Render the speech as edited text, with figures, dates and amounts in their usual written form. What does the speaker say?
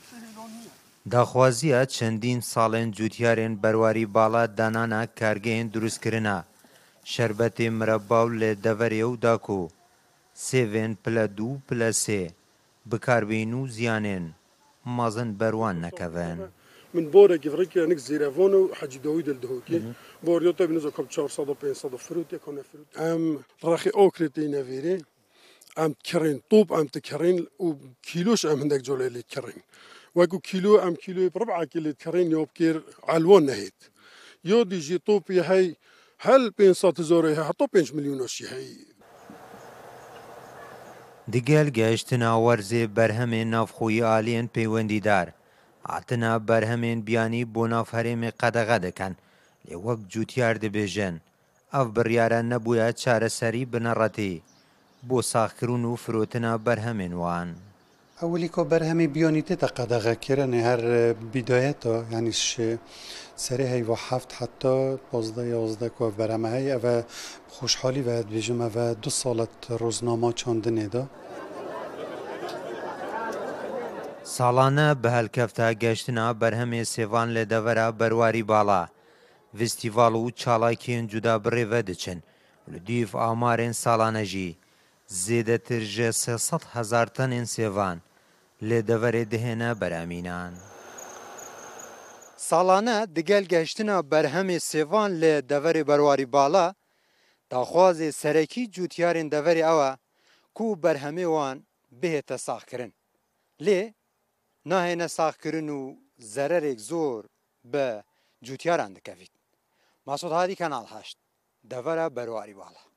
داخوازیە چەندین ساڵێن جوتیارێن بەرواری باڵا دانانە کارگەیەن دروستکردنا شەربەتێ مرەبا و لێ دەڤەرێ و داکۆ سێڤێن پلە دوو پلە سێ بکاربین و زیانێن مەزن بەروان نەکەڤن من بورك افريقيا نك زيرافون وحاجي داوود الدهوكي بوريوتا بنزو كم 400 500 فروت يكون فروت ام راخي اوكريتي نافيري ام كرين طوب ام تكرين وكيلوش ام هندك جولي اللي تكرين واكو كيلو ام كيلو بربعة كيلو تكرين يوب كير علوان نهيت يو دي جي طوب هي هل بين صات زوري هي 5 مليون وشي هي دیگەل گەیشتنە وەرزێ بەرهەمێن ناوخۆیی ئالیێن پەیوەندیدار هاتنە بەرهەمێن بیانی بۆ ناوهەرێمێ قەدەغە دەکەن لێ وەک جوتیار دەبێژن ئەف بڕیارە نەبووە چارەسەری بنەڕەتی بۆ ساخکردن و فرۆتنە بەرهەمێن وان اولی که برهمی بیانی تا قدغه کرنه هر بدایتا یعنیش سری هی و هفت حتی 11 که برهمه هی و خوشحالی و بیجم و 2 سالت روزنامه چاندنه دا ساڵانە بە هەلکەفتە گەشتنە بەرهەمێ سێڤان لە دەڤەرە بەرواری باڵا ڤستیڤاڵ و چاڵاکیên جودا بڕێڤە دەچن لە دیف ئامارێن ساڵانەژی زێدەتر ژە 300,000 تەنێن سێڤان لێ دەڤەرێ دەهێنە بەرامینان ساڵانە دگەل گەشتنە بەرهەمێ سێڤان لێ دەڤەرێ بەرواری باڵا داخوازێ سەرەکی جوتیارên دەڤەرێ ئەوە کو بەرهەمێ وان بهێتە ساخکردن لێ ناهێنە ساخکردن و زەرەرێک زۆر بە جوتیاران دەکەوێت ماسۆد هادی کەناڵ 8 دەڤەرە بەرواری باڵا